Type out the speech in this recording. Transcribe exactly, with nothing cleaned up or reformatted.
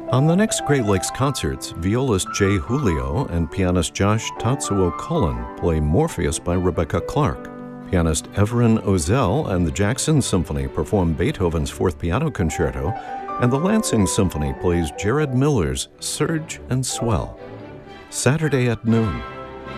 On the next Great Lakes concerts, violist Jay Julio and pianist Josh Tatsuo Cullen play Morpheus by Rebecca Clark. Pianist Everin Ozell and the Jackson Symphony perform Beethoven's Fourth Piano Concerto, and the Lansing Symphony plays Jared Miller's Surge and Swell. Saturday at noon,